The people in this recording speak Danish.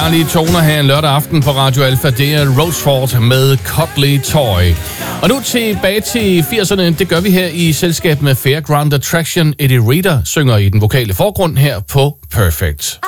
dejlige toner her en lørdag aften på Radio Alpha. Det er Roseford med Cuddly Toy. Og nu tilbage til 80'erne. Det gør vi her i selskab med Fairground Attraction. Eddie Reader synger i den vokale forgrund her på Perfect.